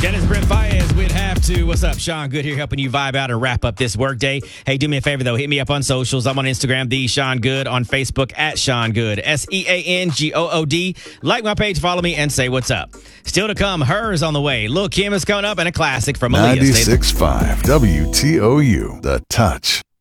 Dennis Brent Fayez, we'd have to. What's up? Sean Good here helping you vibe out and wrap up this workday. Hey, do me a favor, though. Hit me up on socials. I'm on Instagram, The Sean Good, on Facebook, @Sean Good, SEANGOOD. Like my page, follow me, and say what's up. Still to come, Hers on the way. Lil' Kim is coming up, and a classic from Aaliyah. 96.5 WTOU, The Touch.